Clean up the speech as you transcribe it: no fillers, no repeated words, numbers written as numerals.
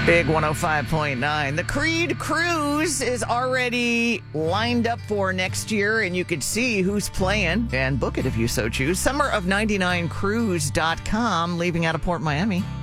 Big 105.9. The Creed Cruise is already lined up for next year, and you could see who's playing and book it if you so choose. Summer of 99cruise.com, leaving out of Port Miami.